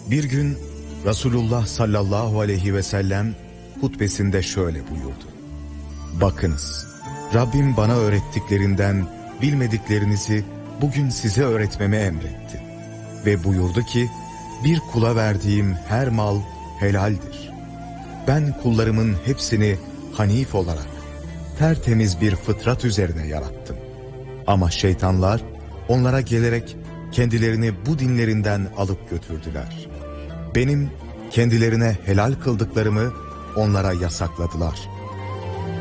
Bir gün Resulullah sallallahu aleyhi ve sellem hutbesinde şöyle buyurdu. Bakınız, Rabbim bana öğrettiklerinden bilmediklerinizi bugün size öğretmemi emretti. Ve buyurdu ki, bir kula verdiğim her mal helaldir. Ben kullarımın hepsini hanif olarak, tertemiz bir fıtrat üzerine yarattım. Ama şeytanlar onlara gelerek kendilerini bu dinlerinden alıp götürdüler. Benim kendilerine helal kıldıklarımı onlara yasakladılar.